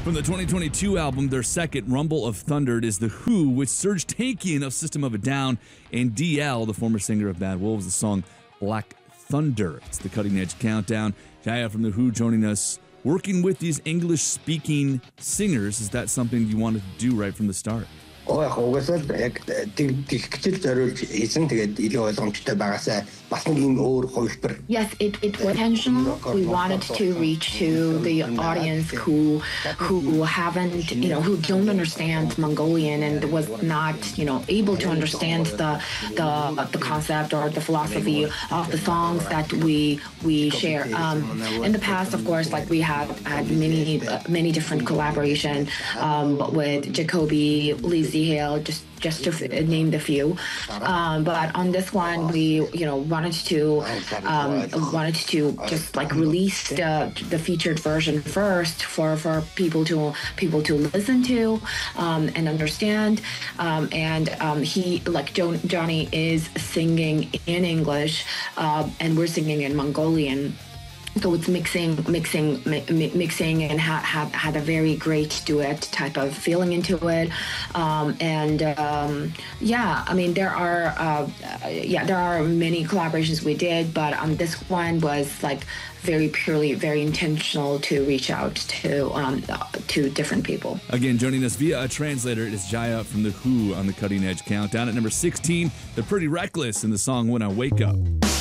From the 2022 album, their second, Rumble of Thunder, is The Who with Serj Tankian of System of a Down and DL, the former singer of Bad Wolves, the song Black Thunder. It's the Cutting Edge Countdown. Jaya from The Who joining us, working with these English-speaking singers. Is that something you wanted to do right from the start? Угсаал яг тэгчл зориулж хийсэн. Тэгээд илүү ойлгомжтой байгаасаа бас нэг юм өөр хувилбар. Yes, it was intentional. We wanted to reach to the audience who haven't, who don't understand Mongolian and was not, able to understand the concept or the philosophy of the songs that we share. In the past, of course, like we have had many different collaboration with Jacoby, Lee Hale, just to name the few. But on this one, we wanted to just like release the featured version first for people to listen to and understand. He, like Johnny, is singing in English and we're singing in Mongolian. So it's mixing and had a very great duet type of feeling into it. There are many collaborations we did, but this one was like very purely, very intentional to reach out to different people. Again, joining us via a translator is Jaya from The Who on the Cutting Edge Countdown. At number 16, they're Pretty Reckless in the song When I Wake Up.